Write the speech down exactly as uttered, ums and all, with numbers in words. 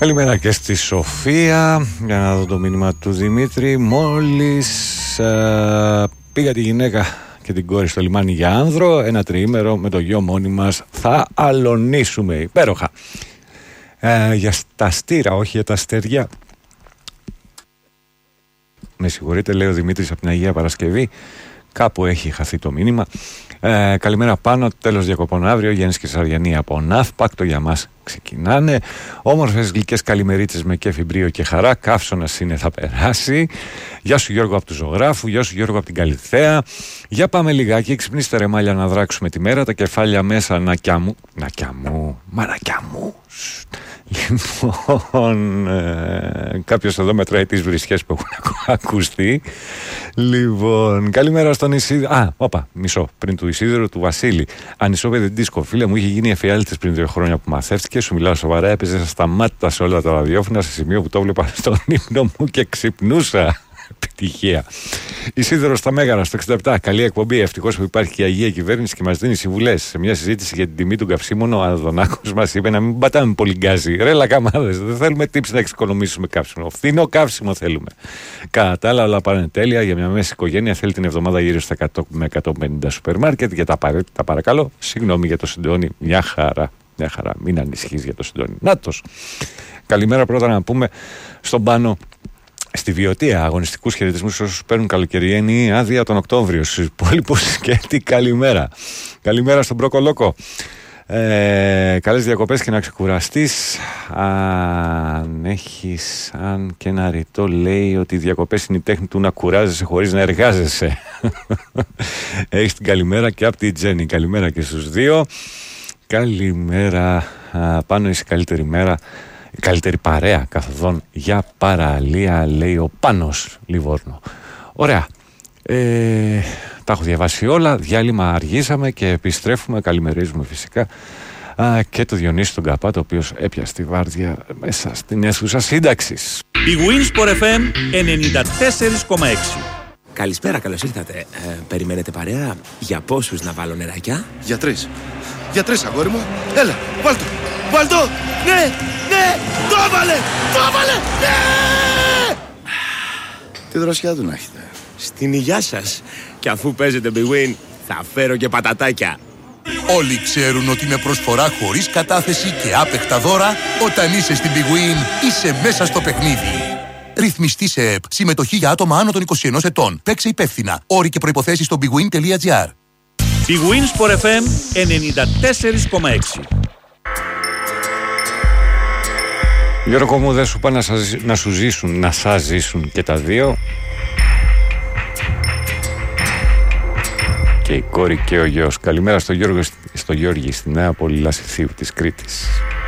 Καλημέρα και στη Σοφία. Για να δω το μήνυμα του Δημήτρη. Μόλις α, πήγα τη γυναίκα και την κόρη στο λιμάνι για άνδρο, ένα τριήμερο με το γιο μόνοι μας θα αλωνίσουμε. Υπέροχα. Ε, για τα στήρα, όχι για τα στεριά. Με συγχωρείτε, λέει ο Δημήτρης από την Αγία Παρασκευή. Κάπου έχει χαθεί το μήνυμα. Ε, καλημέρα πάνω, τέλος διακοπών αύριο. Γιάννης και Σαριανή από Ναύπακτο για μας ξεκινάνε. Όμορφες γλυκές καλημερίτσες με κέφι, μπρίο και χαρά. Καύσωνας είναι, θα περάσει. Γεια σου Γιώργο από του Ζωγράφου. Γεια σου Γιώργο από την Καλυθέα. Για πάμε λιγάκι. Ξυπνήστε ρε μάλια να δράξουμε τη μέρα. Τα κεφάλια μέσα να κιαμού. Να κιαμού. Μα να κιαμού. Λοιπόν, ε, κάποιος εδώ μετράει τις βρισιές που έχουν ακουστεί. Λοιπόν, καλημέρα στον Ισίδωρο. Α, όπα, μισό. Πριν του Ισίδωρου, του Βασίλη. Ανισόπεδη δίσκο. Φίλε μου, είχε γίνει εφιάλτης πριν δύο χρόνια που μαθεύτηκε. Σου μιλάω σοβαρά. Έπαιζε στα μάτια σε όλα τα ραδιόφωνα σε σημείο που το βλέπα στον ύπνο μου και ξυπνούσα. Επιτυχία. Ισίδωρος στα Μέγαρα στο εξήντα επτά. Καλή εκπομπή. Ευτυχώς που υπάρχει και η Αγία Κυβέρνηση και μας δίνει συμβουλές. Σε μια συζήτηση για την τιμή του καυσίμων, ο Αδωνάκος μας είπε να μην πατάμε πολύ γκάζι. Ρε λακαμάδες, δεν θέλουμε τύψη να εξοικονομήσουμε καύσιμο. Φθηνό καύσιμο θέλουμε. Κατά τα άλλα, όλα πάνε τέλεια. Για μια μέση οικογένεια θέλει την εβδομάδα γύρω στα εκατό με εκατόν πενήντα σούπερ μάρκετ. Για τα απαραίτητα, παρακαλώ. Συγγνώμη για το συντόνι. Μια χαρά. Μια χαρά. Μην ανησυχείς για το συντόνι. Νάτος. Καλημέρα πρώτα να πούμε στον Πάνο. Στη Βιωτία, αγωνιστικούς χαιρετισμούς όσους παίρνουν καλοκαιριανή άδεια τον Οκτώβριο. Στους υπόλοιπους και τι καλημέρα. Καλημέρα στον Μπροκολόκο. Ε, καλές διακοπές και να ξεκουραστείς. Αν έχεις, αν και ένα ρητό λέει ότι οι διακοπές είναι η τέχνη του να κουράζεσαι χωρίς να εργάζεσαι. Έχεις την καλημέρα και από την Τζέννη. Καλημέρα και στους δύο. Καλημέρα. Α, πάνω είσαι καλύτερη μέρα. Η καλύτερη παρέα καθοδόν για παραλία, λέει ο Πάνος Λιβόρνο. Ωραία. Ε, τα έχω διαβάσει όλα. Διάλειμμα αργήσαμε και επιστρέφουμε. Καλημερίζουμε φυσικά α, και το Διονύση τον Καπάτο, ο οποίος έπιασε τη βάρδια μέσα στην αίθουσα σύνταξης. Η Winsport εφ εμ ενενήντα τέσσερα κόμμα έξι. Καλησπέρα, καλώς ήρθατε. Ε, περιμένετε παρέα? Για πόσους να βάλω νεράκια? Για τρεις. Για τρεις, αγόρι μου. Έλα, βάλ' το. Βάλ' το. Ναι, ναι, το έβαλε, το έβαλε, ναι! Τι δροσιά του να έχετε. Στην υγειά σας. Και αφού παίζετε Big Win, θα φέρω και πατατάκια. Όλοι ξέρουν ότι με προσφορά χωρίς κατάθεση και άπεχτα δώρα, όταν είσαι στην Big Win, είσαι μέσα στο παιχνίδι. Ρυθμιστή σε ΕΠ. Συμμετοχή για άτομα άνω των είκοσι ενός ετών. Παίξε υπεύθυνα. Όροι και προϋποθέσεις στο bigwin τελεία gr. Big Winsport εφ εμ ενενήντα τέσσερα κόμμα έξι. Γιώργο μου, δεν σου πάνε να, σας, να σου ζήσουν, να σας ζήσουν και τα δύο. Και η κόρη και ο γιος. Καλημέρα στο, Γιώργο, στο Γιώργη στη Νέα Πόλη Λασιθίου της Κρήτης.